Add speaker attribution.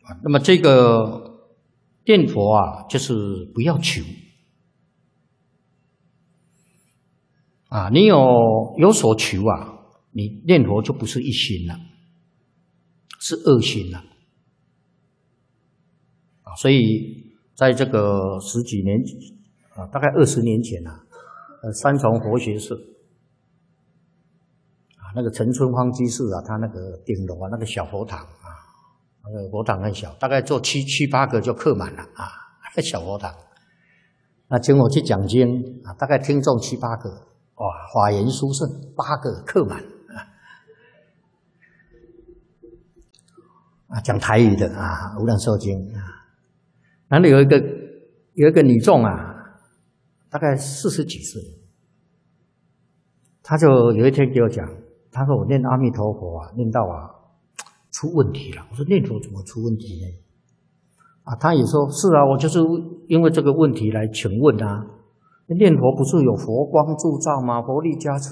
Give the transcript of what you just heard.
Speaker 1: 那么这个念佛啊，就是不要求啊，你有所求啊，你念佛就不是一心了，是二心了啊。所以在这个十几年啊，大概20年前啊，三重佛学寺啊，那个陈春芳居士啊，他那个顶楼啊，那个小佛堂啊，那个佛堂很小，大概坐七八个就客满了啊，小佛堂。那请我去讲经啊，大概听众7、8个，哇，法言殊胜，8个客满啊，讲台语的啊，无量寿经啊。然后有一个女众啊，大概40几岁，她就有一天给我讲，她说我念阿弥陀佛啊，念到啊出问题了。我说念佛怎么出问题呢？啊，她也说是啊，我就是因为这个问题来请问啊。念佛不是有佛光助照吗？佛力加持